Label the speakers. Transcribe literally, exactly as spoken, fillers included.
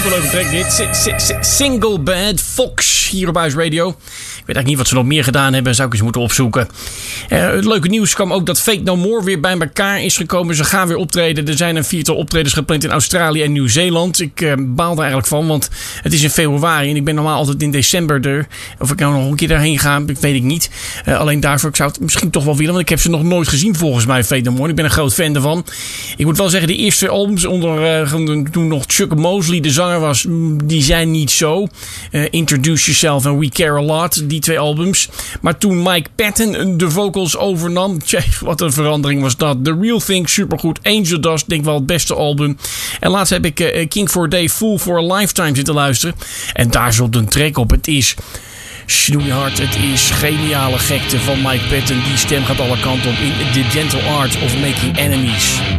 Speaker 1: superleuke track dit. S- S- S- Single Bad Fox hier op Huis Radio. Ik weet eigenlijk niet wat ze nog meer gedaan hebben. Zou ik eens moeten opzoeken. Uh, het leuke nieuws kwam ook dat Faith No More weer bij elkaar is gekomen. Ze gaan weer optreden. Er zijn een viertal optredens gepland in Australië en Nieuw-Zeeland. Ik uh, baal er eigenlijk van, want het is in februari. En ik ben normaal altijd in december er. Of ik nou nog een keer daarheen ga, weet ik niet. Uh, alleen daarvoor, ik zou het misschien toch wel willen. Want ik heb ze nog nooit gezien volgens mij, Faith No More. Ik ben een groot fan ervan. Ik moet wel zeggen, de eerste albums onder uh, toen nog Chuck Mosley de zanger was, die zijn niet zo. Uh, Introduce Yourself en We Care A Lot, die twee albums. Maar toen Mike Patton de vocals overnam, tjie, wat een verandering was dat. The Real Thing, supergoed. Angel Dust, denk wel het beste album. En laatst heb ik uh, King for a Day, Fool for a Lifetime zitten luisteren. En daar zat een track op. Het is snoeihard, het is geniale gekte van Mike Patton. Die stem gaat alle kanten op in The Gentle Art of Making Enemies.